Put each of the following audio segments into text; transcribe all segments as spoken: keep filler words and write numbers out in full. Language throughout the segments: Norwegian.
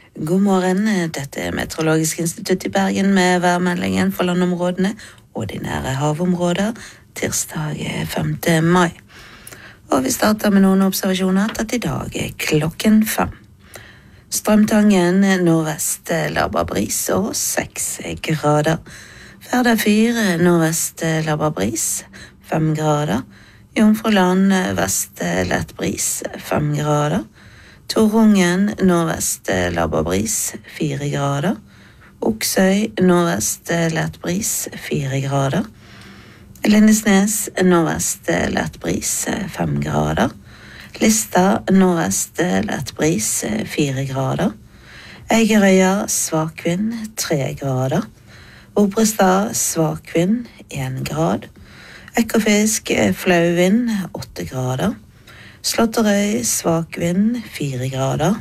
God morgen, dette er Meteorologisk institutt i Bergen med værmeldingen for landområdene og de nære havområder, tirsdag femte mai. Og vi starter med noen observasjoner tatt i dag klokken fem. Strømtangen nordvest laber bris og seks grader. Førde fyr nordvest laber bris, fem grader. Jomfruland vest lett bris, fem grader. Torungen nordvest laber bris, fire grader. Oksøy nordvest lett bris, fire grader. Lindesnes nordvest lett bris, fem grader. Lista nordvest lett bris, fire grader. Eigerøya svak vind, tre grader. Obrestad svak vind, en grad. Ekofisk flau vind, åtte grader. Slåtterøy svak vind, fire grader.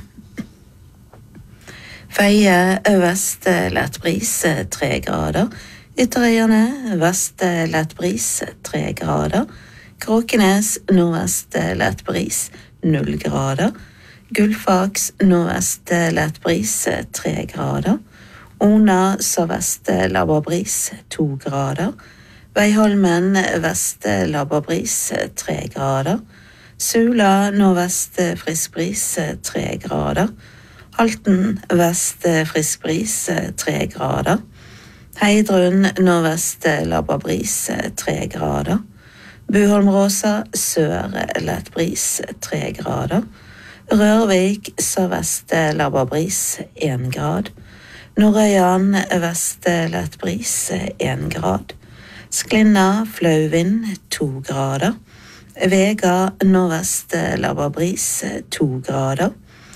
Feie vest lett bris, tre grader. Ytterøyene vest lett bris, tre grader. Kråkenes nordvest lett bris, null grader. Gullfaks nordvest lett bris, tre grader. Ona sørvest laber bris, to grader. Veiholmen vest laber bris, tre grader. Sula nordvest frisk bris, tre grader. Halten vest frisk bris, tre grader. Heidrun nordvest laber bris, tre grader. Buholmråsa sør lett bris, tre grader. Rørvik sørvest laber bris, en grad. Nordøyan vest lett bris, en grad. Sklinna flau vind, to grader. Vega nordvest laber bris, to grader.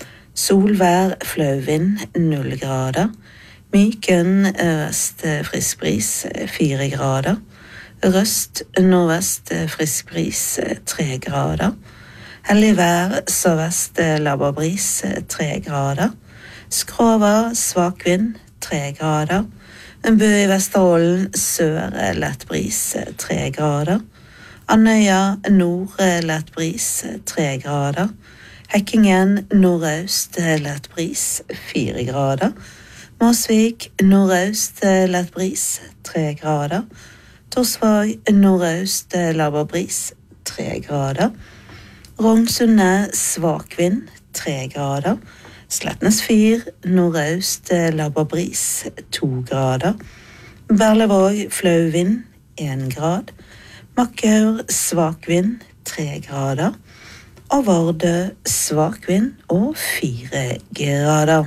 Solvær flau vind, null grader. Myken vest frisk bris, fire grader. Røst nordvest frisk bris, tre grader. Helligvær sørvest laber bris, tre grader. Skrova svak vind, tre grader. Bø i Vesterålen sør lett bris, tre grader. Andøya nord lett bris, tre grader. Hekkingen nordøst lett bris, fire grader. Måsvik nordøst lett bris, tre grader. Torsvåg nordøst laber bris, tre grader. Rongsundet svak vind, tre grader. Slettnes fyr nordøst laber bris, to grader. Berlevåg flau vind, en grad. Makkaur svak vind, tre grader. Og Vardø svak vind og fire grader.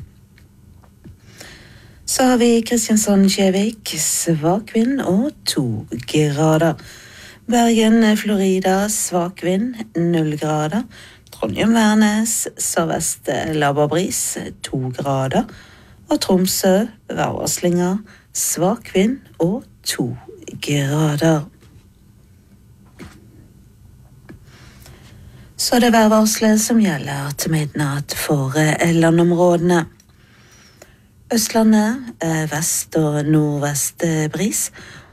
Så har vi Kristiansand-Kjevik, svak vind og to grader. Bergen, Florida, svak vind, null grader. Trondheim-Værnes, sørvest laber bris, to grader. Og Tromsø, værvarslinger, svak vind og to grader. Så det er værvarslet som gjelder til midnatt for landområdene. Østlandet, vest og nordvest bris,